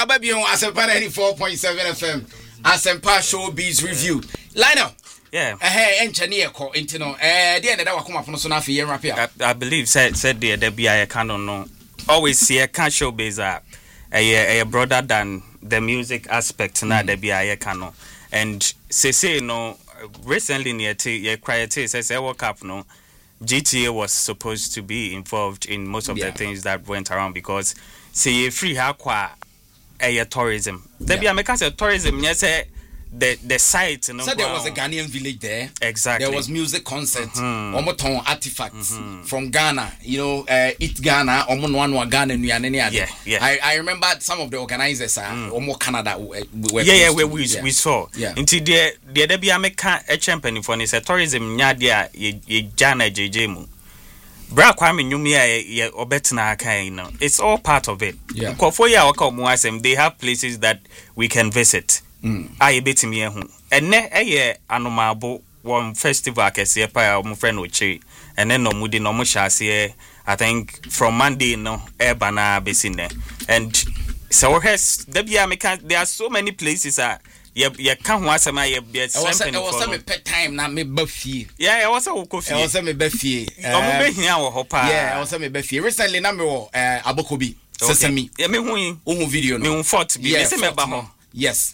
Ababion Asempa 94.7 FM. Asempa Showbiz Review. Lionel. Yeah. Engineer call intino. The end that will come up from Sona for rap here. I believe said there be a canon no. Always see a can showbiz a broader than the music aspect na there be a canon. And say no recently near Criate says World Cup no. GTA was supposed to be involved in most of the things that went around because say free hakwa tourism. There be a make us tourism yes the site no. So there was a Ghanaian village there. Exactly. There was music concerts, omoton artifacts from Ghana, Eat Ghana, omo Ghana Yeah. I remember some of the organizers omo Canada we saw. Yeah. Until there be a make a champion for this tourism nya ye Ghana JJ mu. Bra Kwame Nyumia ye obetna aka it's all part of it. Yeah. They have places that we can visit. I bet me hu ene eye anomabo one festival kese pa o mo friend ochi ene no mudi no mo hyase I think from Monday no bana besine and so has there are so many places ye can ho asema ye something for some time na me ba fie yeah was a kofi was me ba fie o mo be hia wo hopa yeah was me ba fie recently na me wo abokobi sesemi yeah me hu video no me hu fort bi me se me ba ho. Yes.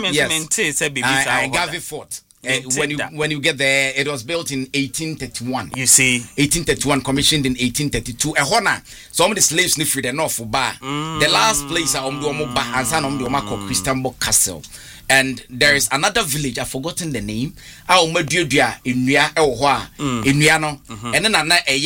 I Garvey Fort. When you get there, it was built in 1831. You see, 1831, commissioned in 1832. A honor. Some of the slaves free the North Bar. The last place and son Christian Castle. And there is another village, I've forgotten the name. In Nuano. And then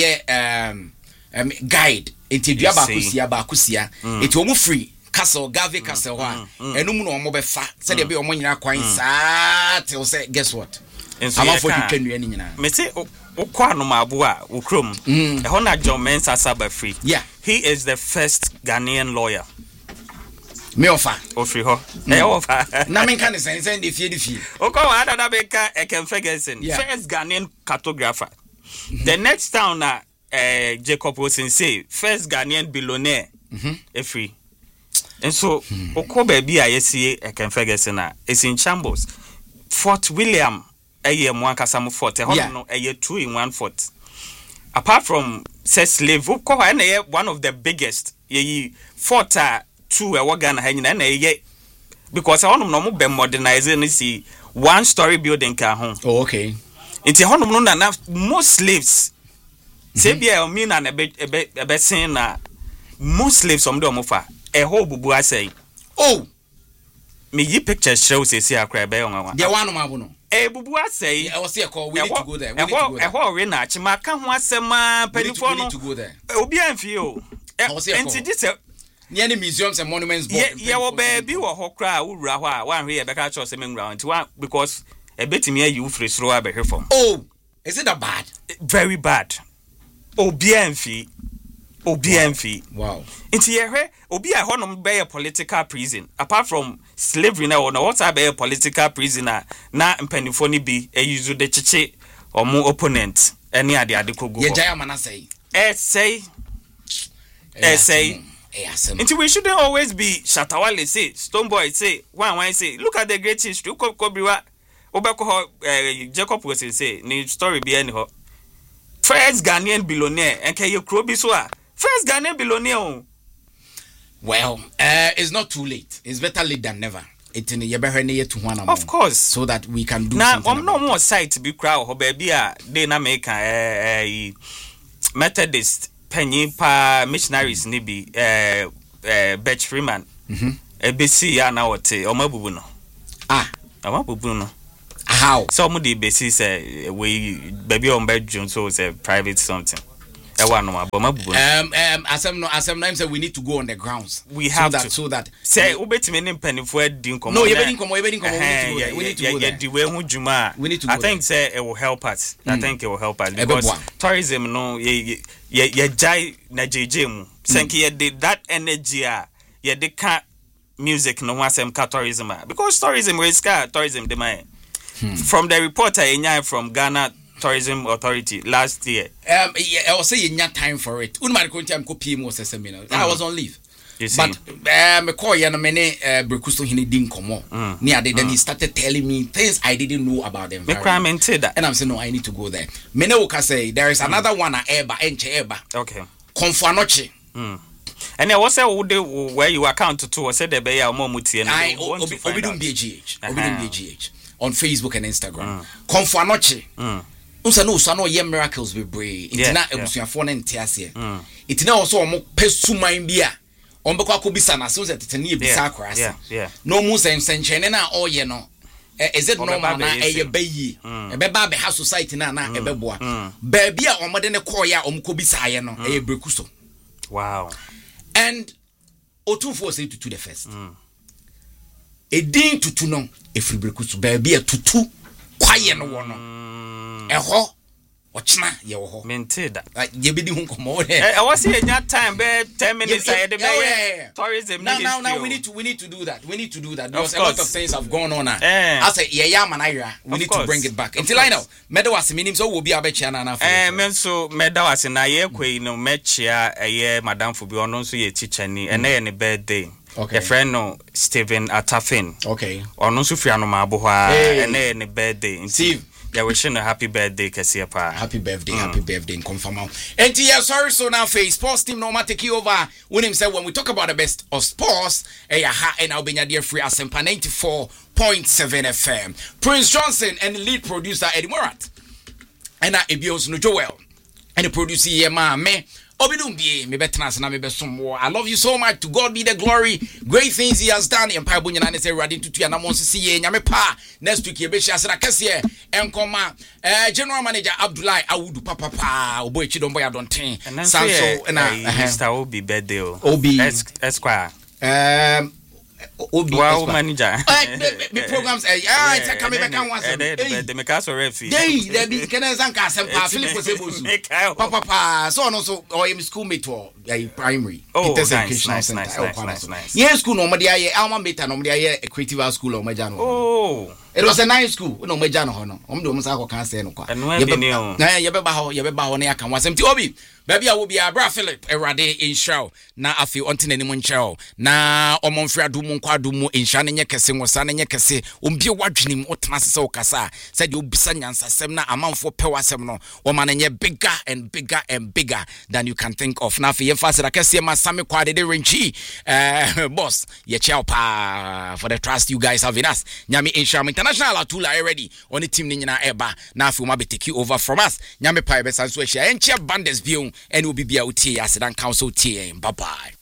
a guide. Into Bakusia. It's almost free. Castle, Garvey Castle, and no more mobile fat. Said there be a money quite sad. Say, guess what? I'm off for you. Can you any? Me say, Okwano Mabua, Ukrum, a Honor John Mensa Saba free. Yeah, he is the first Ghanaian lawyer. Me offer. Offer her. Me offer. Namin can send the fee. Okwa Ada Beka, Eken Ferguson, first Ghanaian cartographer. The next town, Jacob Wilson say, first Ghanaian billionaire. A free. And so, Okobe be ISCA Eken Ferguson is in shambles. Fort William, a year Mwankasam Fort, a year 2 in 1 fort. Apart from says slave, one of the biggest fort 2 a wagon hanging and a year because I want to be modernizing see 1-story building car home. Oh, okay. It's a home enough most slaves. Sebia mean and a bit saying most slaves from Domofa. A whole bubu I say. Oh, me ye picture shows see a crab on one. The one mabuno. A bubu I say. I was here call. We need to go there. A whole renach. My can want some penny to go there. Obian feel. I was here. And this near the museums and monuments. Yeah, well, baby, or Hokra, Urawa, one here, Becca Chos and round to one because a bit me you free throw up here from. Oh, is it a bad? Very bad. Obian fee. Wow. Into here, Obi a honum be a political prison. Apart from slavery now, no what's a political prisoner na mpenifoni be a use the chiche or more opponent. Any other adiko go. Jaya Manasay. Essay. Until we shouldn't always be Shatawale say, Stoneboy say, one say, look at the great history. Kobriwa Obako Jacob was say, need story be anyhow. First Ghanaian billionaire and can you crobiswa? First Ghanaian billionaire. Well, it's not too late. It's better late than never. It's in the to one. Of course, so that we can do. Now, I'm no more site to be crowd. Ho baby, they na make a Methodist penny pa missionaries nibi Betch Freeman. ABC ya na wote omabubu no. Omabubu no. How? Some of the basis we baby on bedroom so it's a private something. Sometimes we need to go on the grounds. We have so that say ubetime penny for dinko. No, we need to go there. We need to go. I think say it will help us. I think it will help us because tourism no ye jai na jeje mu. Senki ye that energy ye de ka music no wasem ka tourism because tourism is ka tourism de man. From the reporter from Ghana Tourism Authority last year. I was saying you time for it. I was on leave. But me call you no many Brekusto hini din komo. Then he started telling me things I didn't know about them. And I'm saying no, I need to go there. Mene woka say there is another one at Eba, Enche Eba. Okay. Konfuanoche. And there was where you account to said the Bay or Momuti and Obidum BGH on Facebook and Instagram. Konfuanoche. Unsa no so no ye miracles be brave. Itina ebusuafo na ntiase. Itina also omo pesuman bia. Ombekwa ko bisa na so tetene ebisa akrase. No mu senchene na oye no. Is it normal na eye bayi? Ebeba be ha society na ebeboa. Ba bia omode ne call ya omko bisa ye no eye Brekusto. Wow. And Otunfo say to the first. Edin tutu no efri Brekusto ba bia tutu kwaye no wo no. Eho ochna ye wo ho maintain that ye be di hu komo I was here that time be 10 minutes I the tourism now we need to do that because a lot of things have gone on I say ye ya manaya we need to bring it back until I know medawase minim so will be abechia na na men so medawase na ye kwei no mechia ye madam fo bi ono so ye teacher ni ene ne birthday. Okay. A friend no Stephen Atafin. Okay. Ono so fiano ma bo ha ene ne birthday. Steve, yeah, wishing a happy birthday, Kasiapa. Happy birthday, happy birthday, confirm. And yeah, sorry, so now face sports team no matter take you over. When him said when we talk about the best of sports, and I'll be dear free as 94.7 FM. Prince Johnson and the lead producer Eddie Morat. And Ebios no Joel. And the producer me. Obidumbi, me betnas na me besom. I love you so much. To God be the glory. Great things he has done. Empire Bunya na say radin tutu na monsi siye nyame pa. Next week ye be share asra kese enkoma general manager Abdullahi Awudu papa oboy chidombo ya donten. Sanso na Mr. Obi birthday. Obi Esquire. Obi wow manager the programs it's coming back and once the mekaso refi they be can zanka sempa Philip Osebosu papa so no so or him schoolmate or primary nice. yeah school no made aye alma mater no made aye creative school o maja no it was a nice school no maja no no omdo msa ko kan say no kwa ye be ba ho na ya kan wasem ti Obi baby a wo bia bra Philip erade inshaw na afi onte nanim nchaw na omonfra dumu nkwa dumu insha ne nye kese ngosa ne nye kese ombie wadwenim otena sese okasa said you bisa nyansasem na amanfo pewasem no o man nye bigger and bigger and bigger than you can think of na afi yemfa kese ma same kwade de renchi boss ye chow pa for the trust you guys have in us nyame insha international atula already on the team ni nyina eba na afi ma be take you over from us nyame pa be sanso ehia enche bandes bion and will be out here as an council team. Bye bye.